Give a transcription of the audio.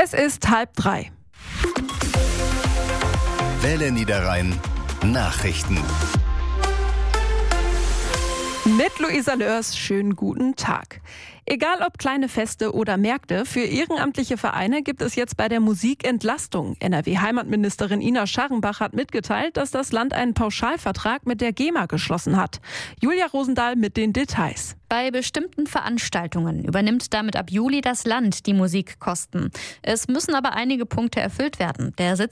Es ist 2:30. Welle Niederrhein Nachrichten. Mit Luisa Lörs, schönen guten Tag. Egal ob kleine Feste oder Märkte, für ehrenamtliche Vereine gibt es jetzt bei der Musik Entlastung. NRW-Heimatministerin Ina Scharrenbach hat mitgeteilt, dass das Land einen Pauschalvertrag mit der GEMA geschlossen hat. Julia Rosendahl mit den Details. Bei bestimmten Veranstaltungen übernimmt damit ab Juli das Land die Musikkosten. Es müssen aber einige Punkte erfüllt werden. Der